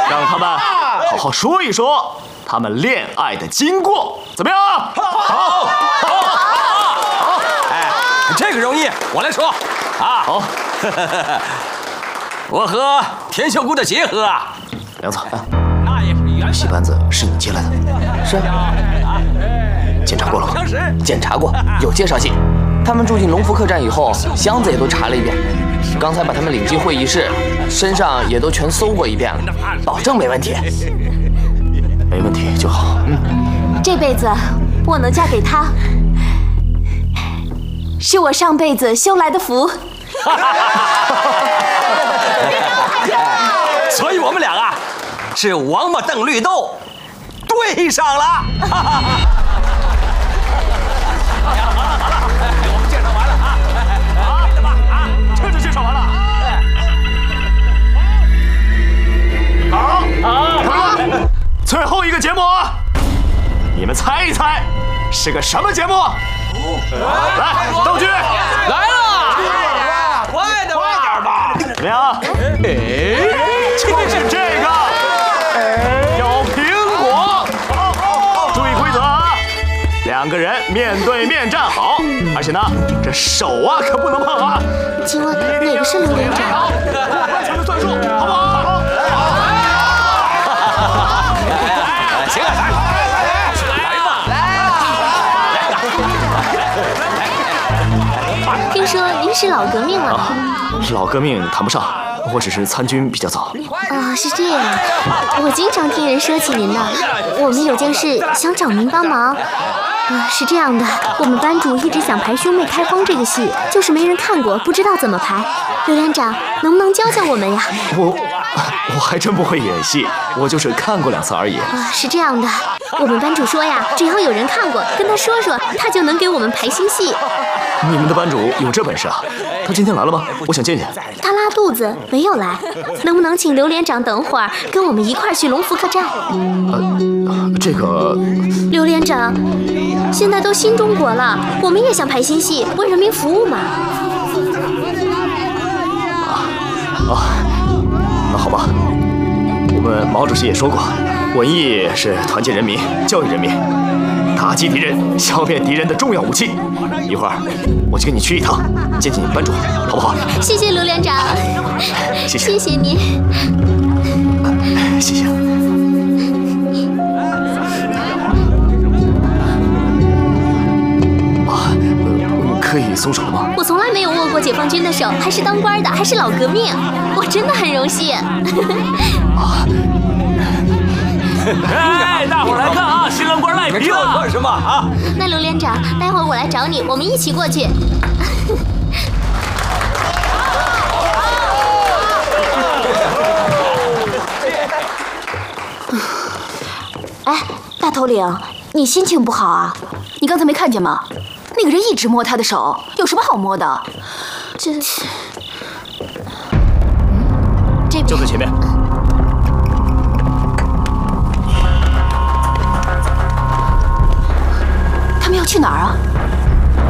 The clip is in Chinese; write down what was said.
让他们好好说一说他们恋爱的经过，怎么样？ 好。哎，这个容易，我来说。啊， 好。 我和田秀姑的结合啊， 梁子， 那也是缘分。 戏班子是你接来的？ 是。 检查过了吗？ 检查过，有介绍信。他们住进龙福客栈以后，箱子也都查了一遍。刚才把他们领进会议室，身上也都全搜过一遍了，保证没问题。 没问题就好。 这辈子我能嫁给他，是我上辈子修来的福。 所以我们俩啊，是王八瞪绿豆，对上了。好了，我们介绍完了啊，好的吧啊，这就介绍完了。 好，最后一个节目，你们猜一猜是个什么节目？来，道具来了，快点吧！ 怎么样？就是这个，咬苹果。注意规则啊，2个人面对面站好，而且呢，这手啊可不能碰啊。 请问哪个是刘连长？ 才能算数，好不好？ 行了，来吧， 听说您是老革命了。 老革命谈不上，我只是参军比较早。 是这样，我经常听人说起您的。我们有件事想找您帮忙。是这样的，我们班主一直想排《兄妹开荒》这个戏，就是没人看过，不知道怎么排。刘连长，能不能教教我们呀？ 我还真不会演戏，我就是看过2次而已。 是这样的，我们班主说呀，只要有人看过，跟他说说，他就能给我们排新戏。 你们的班主有这本事啊？他今天来了吗？我想见见。 他拉肚子没有来，能不能请刘连长等会儿跟我们一块儿去龙福客栈？ 这个刘连长，现在都新中国了，我们也想排新戏，为人民服务嘛。 那好吧，我们毛主席也说过，文艺是团结人民、教育人民，打击敌人、消灭敌人的重要武器。一会儿我就跟你去一趟，见见你们班主，好不好？ 谢谢刘连长， 谢谢， 谢谢您， 谢谢。可以松手了吗？ 我从来没有握过解放军的手，还是当官的，还是老革命，我真的很荣幸。 哎，大伙儿来看啊，新郎官赖皮了，干什么啊？ 那刘连长，待会儿我来找你，我们一起过去。 哎，大头领，你心情不好啊？你刚才没看见吗？那个人一直摸他的手，有什么好摸的？ 这边就在前面。 他们要去哪儿啊？